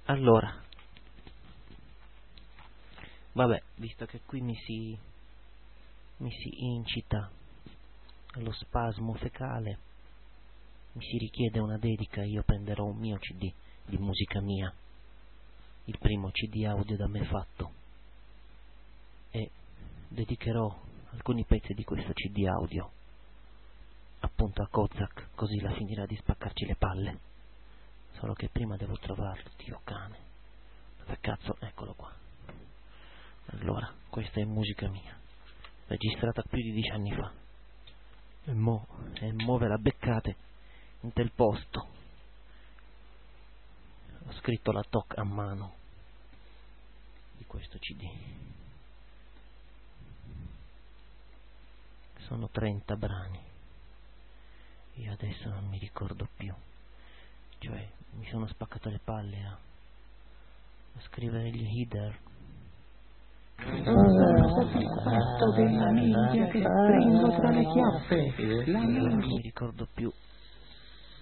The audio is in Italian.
Allora, vabbè, visto che qui mi si incita allo spasmo fecale, mi si richiede una dedica, io prenderò un mio CD di musica mia, il primo CD audio da me fatto, e dedicherò alcuni pezzi di questo CD audio appunto a Kozak, così la finirà di spaccarci le palle. Solo che prima devo trovarlo, Dio cane. Dove cazzo? Eccolo qua. Allora, questa è musica mia, registrata più di 10 anni fa. E mo ve la beccate in tel posto. Ho scritto la toc a mano di questo CD. Sono 30 brani. Io adesso non mi ricordo più. Cioè, mi sono spaccato le palle a scrivere gli header. Della minchia che stringo tra le chiappe. Non mi ricordo più